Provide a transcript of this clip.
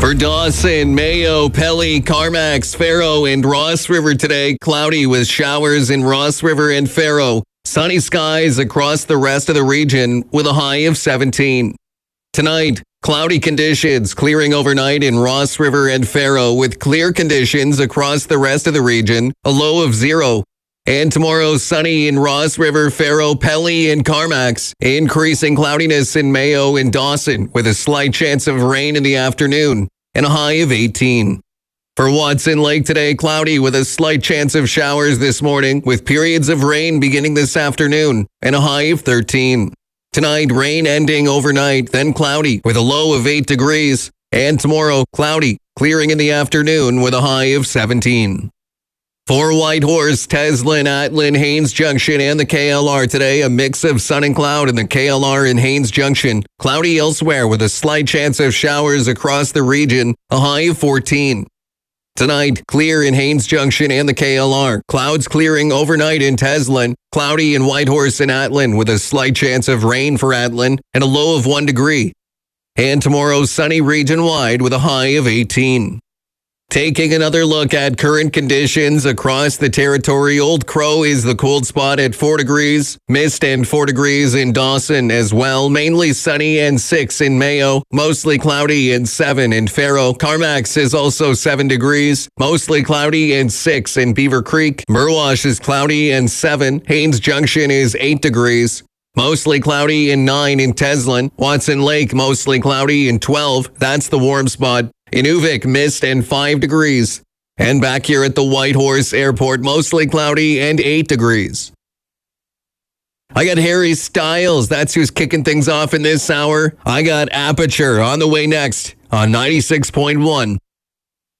For Dawson, Mayo, Pelly, Carmax, Faro, and Ross River today, cloudy with showers in Ross River and Faro. Sunny skies across the rest of the region with a high of 17. Tonight, cloudy conditions clearing overnight in Ross River and Faro with clear conditions across the rest of the region, a low of 0. And tomorrow, sunny in Ross River, Faro, Pelly, and Carmax. Increasing cloudiness in Mayo and Dawson with a slight chance of rain in the afternoon and a high of 18. For Watson Lake today, cloudy with a slight chance of showers this morning with periods of rain beginning this afternoon and a high of 13. Tonight, rain ending overnight, then cloudy with a low of 8 degrees. And tomorrow, cloudy, clearing in the afternoon with a high of 17. For Whitehorse, Teslin, Atlin, Haines Junction, and the KLR today, a mix of sun and cloud in the KLR and Haines Junction. Cloudy elsewhere with a slight chance of showers across the region, a high of 14. Tonight, clear in Haines Junction and the KLR. Clouds clearing overnight in Teslin. Cloudy in Whitehorse and Atlin with a slight chance of rain for Atlin and a low of 1 degree. And tomorrow, sunny region-wide with a high of 18. Taking another look at current conditions across the territory, Old Crow is the cold spot at 4 degrees. Mist and 4 degrees in Dawson as well. Mainly sunny and 6 in Mayo. Mostly cloudy and 7 in Faro. Carmax is also 7 degrees. Mostly cloudy and 6 in Beaver Creek. Burwash is cloudy and 7. Haines Junction is 8 degrees. Mostly cloudy and 9 in Teslin. Watson Lake, mostly cloudy and 12. That's the warm spot. Inuvik, mist and 5 degrees. And back here at the Whitehorse Airport, mostly cloudy and 8 degrees. I got Harry Styles. That's who's kicking things off in this hour. I got Aperture on the way next on 96.1.